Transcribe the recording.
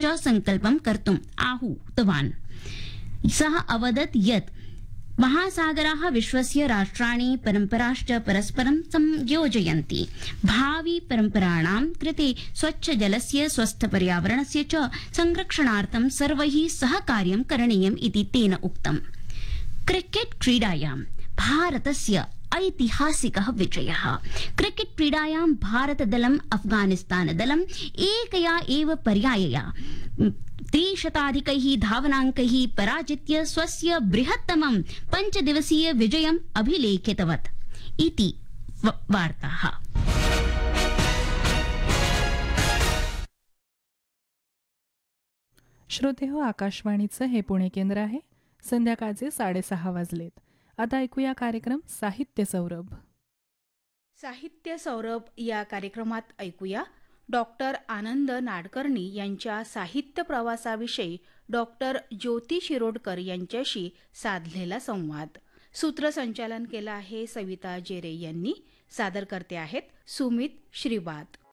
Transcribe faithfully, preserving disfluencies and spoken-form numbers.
च संकल्पं कर्तुम् आहूतवान्। सः अवदत् यत् महासागराः विश्वस्य राष्ट्राणि परम्पराश्च परस्परं संयोजयन्ति। भावि परम्पराणां कृते स्वच्छ जलस्य स्वस्थ पर्यावरणस्य च संरक्षणार्थं सर्वैः सहकार्यं करणीयम् इति तेन उक्तम्। क्रिकेट क्रीडायां भारतस्य ऐतिहासिकः विजयः। क्रिकेट क्रीडायां भारतदलम् अफगानिस्तानदलम् एकया एव पर्यायया त्रिशताधिकैः धावनाङ्कैः पराजित्य स्वस्य बृहत्तमं पञ्चदिवसीय विजयम् अभिलेखितवत् इति वार्ताः। श्रोतेहो, आकाशवाणीचं हे पुणे केंद्र आहे. संध्याकाळचे साडेसहा वाजलेत. आता ऐकूया कार्यक्रम साहित्य सौरभ. साहित्य सौरभ या कार्यक्रमात ऐकूया डॉक्टर आनंद नाडकर्णी यांच्या साहित्य प्रवासाविषयी डॉक्टर ज्योती शिरोडकर यांच्याशी साधलेला संवाद. सूत्रसंचालन केलं आहे सविता जेरे यांनी. सादर करते आहेत सुमित श्रीवाद.